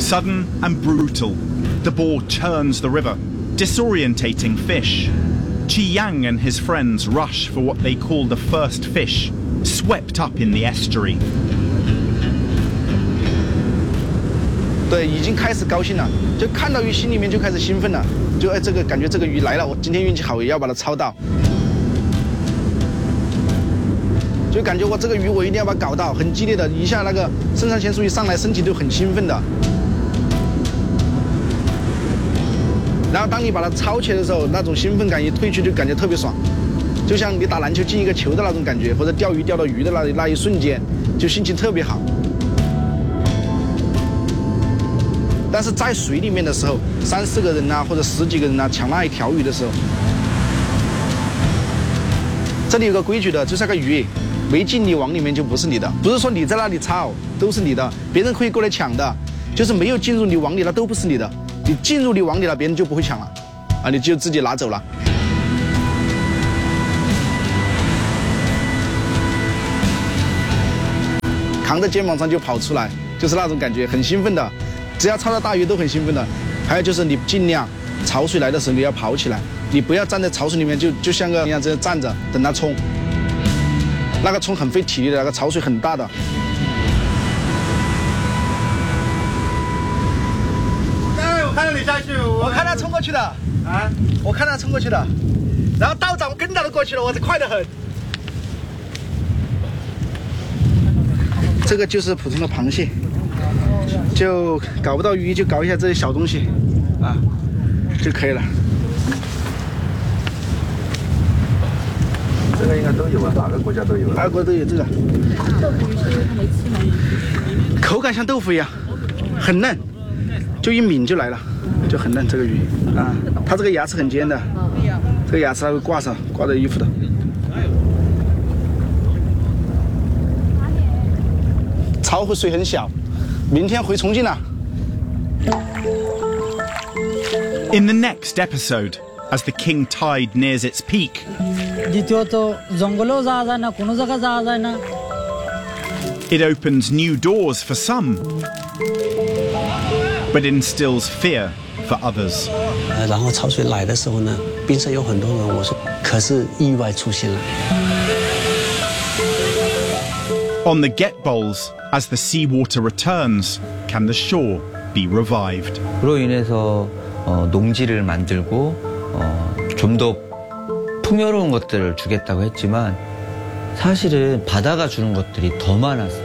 Sudden and brutal, the bore churns the river, disorientating fish. Qi Yang and his friends rush for what they call the first fish, swept up in the estuary. 对，已经开始高兴了，就看到鱼心里面就开始兴奋了，就这个感觉这个鱼来了，我今天运气好也要把它抄到，就感觉我这个鱼我一定要把它搞到，很激烈的，一下那个肾上腺素一上来，身体都很兴奋的。然后当你把它抄起来的时候，那种兴奋感一退去，就感觉特别爽，就像你打篮球进一个球的那种感觉，或者钓鱼钓到鱼的那一瞬间，就心情特别好。 但是在水里面的时候，3、4个人呐、或者10几个人呐、抢那一条鱼的时候，这里有个规矩的，就是那个鱼没进你网里面就不是你的，不是说你在那里抄都是你的，别人可以过来抢的，就是没有进入你网里了都不是你的，你进入你网里了，别人就不会抢了，啊，你就自己拿走了。扛在肩膀上就跑出来，就是那种感觉，很兴奋的。 只要抄到大鱼都很兴奋的，还有就是你尽量潮水来的时候你要跑起来，你不要站在潮水里面就像个一样这样站着等它冲，那个冲很费体力的，那个潮水很大的。 哎，我看到你下去， 我看他冲过去的啊，我看他冲过去的，然后道长我跟他都过去了，我这快得很。这个就是普通的螃蟹。 就搞不到鱼，就搞一下这些小东西，啊，就可以了。 这个应该都有啊，哪个国家都有。 哪个国家都有这个。 豆腐鱼是没吃吗？ 口感像豆腐一样，很嫩，就一抿就来了，就很嫩这个鱼啊。它这个牙齿很尖的，这个牙齿它会挂上，挂在衣服的。潮水很小。 明天回重庆了。 In the next episode, as the king tide nears its peak, it opens new doors for some, but instills fear for others. 然后潮水来的时候呢，冰上有很多人，我说，可是意外出现了。 On the Get Bowls, as the seawater returns, can the shore be revived? 그로 인해서 농지를 만들고 좀 더 풍요로운 것들을 주겠다고 했지만 사실은 바다가 주는 것들이 더 많았어요.